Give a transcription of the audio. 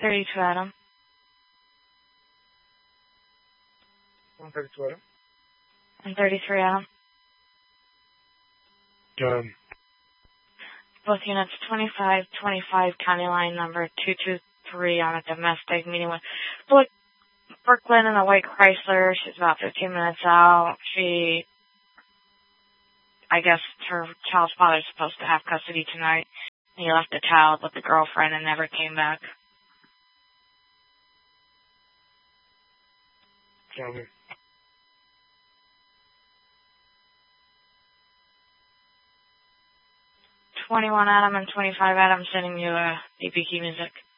32 Adam. 132 Adam. And 33 Adam. Both units 2525 county line number 223 on a domestic meeting with Brooklyn in a white Chrysler. She's about 15 minutes out. I guess her child's father's supposed to have custody tonight. He left the child with the girlfriend and never came back. Copy. 21 Adam and 25 Adam sending you DP key music.